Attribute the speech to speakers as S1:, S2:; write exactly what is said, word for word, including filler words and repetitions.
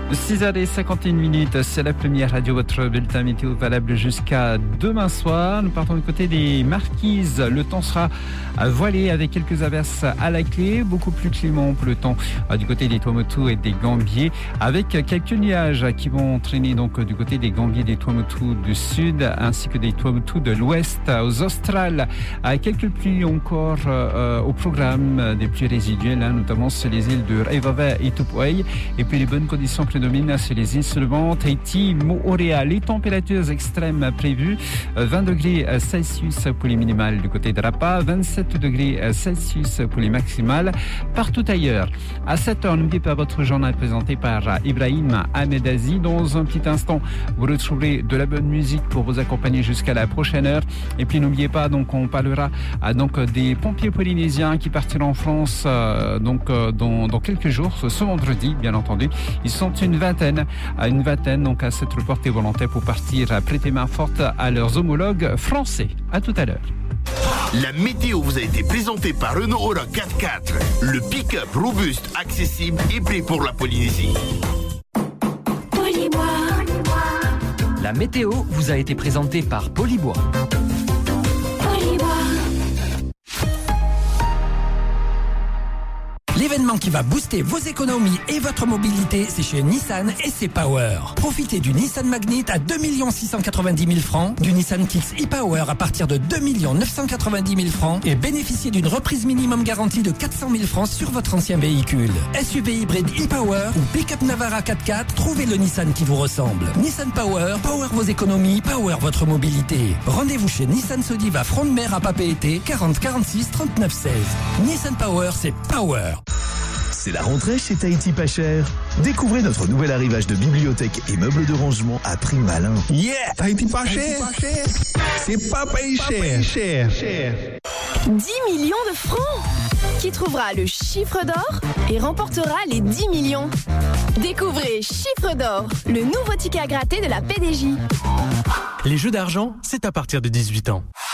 S1: six heures cinquante et une minutes, c'est la première radio, votre bulletin météo valable jusqu'à demain soir. Nous partons du côté des Marquises. Le temps sera voilé avec quelques averses à la clé, beaucoup plus clément pour le temps du côté des Tuamotu et des Gambiers, avec quelques nuages qui vont traîner donc du côté des Gambiers, des Tuamotu du sud, ainsi que des Tuamotu de l'ouest. Aux Australes, quelques pluies encore euh, au programme, des pluies résiduelles, hein, notamment sur les îles de Raivava et Tupuai, et puis les bonnes conditions prédominent sur les îles seulement, Tahiti, Moorea. Les températures extrêmes prévues, vingt degrés Celsius pour les minimales du côté de Rapa, vingt-sept degrés Celsius pour les maximales partout ailleurs. À sept heures, n'oubliez pas votre journal présenté par Ibrahim Ahmedazi. Dans un petit instant, vous retrouverez de la bonne musique pour vous accompagner jusqu'à la prochaine heure. Et puis n'oubliez pas, donc on parlera donc des pompiers polynésiens qui partiront en France donc dans, dans quelques jours, ce vendredi bien entendu. Ils sont une vingtaine, à une vingtaine donc à s'être portés volontaires pour partir à prêter main forte à leurs homologues français. À tout à l'heure.
S2: La météo vous a été présentée par Renault Aura quatre-quatre, le pick-up robuste, accessible et prêt pour la Polynésie.
S3: Polybois.
S4: La météo vous a été présentée par Polybois.
S5: L'événement qui va booster vos économies et votre mobilité, c'est chez Nissan et c'est Power. Profitez du Nissan Magnite à deux millions six cent quatre-vingt-dix mille francs, du Nissan Kicks e-Power à partir de deux millions neuf cent quatre-vingt-dix mille francs et bénéficiez d'une reprise minimum garantie de quatre cent mille francs sur votre ancien véhicule. S U V hybride e-Power ou pick-up Navara quatre-quatre, trouvez le Nissan qui vous ressemble. Nissan Power, Power vos économies, Power votre mobilité. Rendez-vous chez Nissan Sodiva Front de Mer à Papeete, quarante quarante-six trente-neuf seize. Nissan Power, c'est Power.
S6: C'est la rentrée chez Tahiti pas cher. Découvrez notre nouvel arrivage de bibliothèque et meubles de rangement à prix malin.
S7: Yeah, Tahiti pas cher. C'est pas payé cher. cher.
S8: dix millions de francs. Qui trouvera le chiffre d'or et remportera les dix millions. Découvrez Chiffre d'or, le nouveau ticket à gratter de la P D J.
S9: Les jeux d'argent, c'est à partir de dix-huit ans.